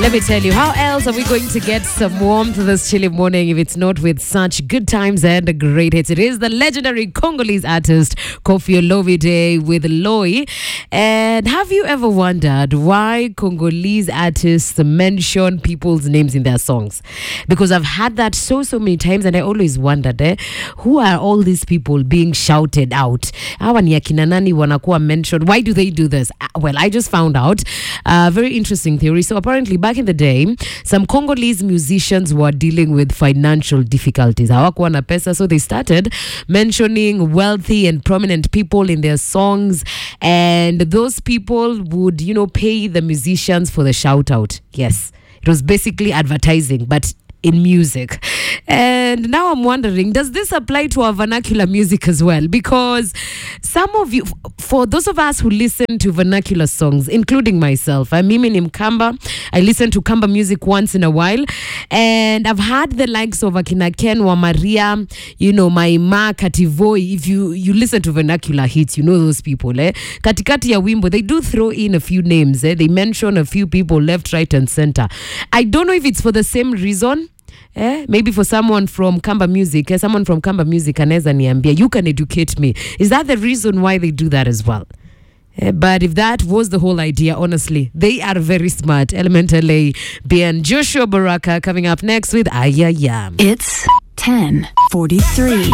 Let me tell you, how else are we going to get some warmth this chilly morning if it's not with such good times and great hits? It is the legendary Congolese artist Koffi Olomide with Loi. And have you ever wondered why Congolese artists mention people's names in their songs? Because I've had that so many times, and I always wondered, who are all these people being shouted out? Hawa ni akina nani wanakuwa mentioned? Why do they do this? Well, I just found out a very interesting theory. So apparently back in the day, some Congolese musicians were dealing with financial difficulties. Hawakuwa na pesa, so they started mentioning wealthy and prominent people in their songs, and those people would, pay the musicians for the shout out. Yes, it was basically advertising, but in music. And now I'm wondering, does this apply to our vernacular music as well? Because some of you, for those of us who listen to vernacular songs, including myself, mimi ni Mkamba. I listen to Kamba music once in a while, and I've had the likes of Akina Ken wa Maria, Maima, Kativoi. If you listen to vernacular hits, you know those people. Katikati ya wimbo, they do throw in a few names. They mention a few people left, right, and center. I don't know if it's for the same reason. Maybe for someone from Kamba music, someone from Kamba music anaweza niambia, you can educate me. Is that the reason why they do that as well? But if that was the whole idea, honestly, they are very smart. Elemental A, BN Joshua Baraka coming up next with Ayaya. It's 10:43.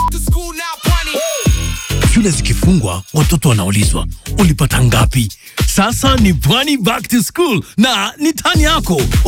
Shule zikifungwa, watoto wanaulizwa, ulipata ngapi? Sasa ni Pwani back to school na ni tani yako.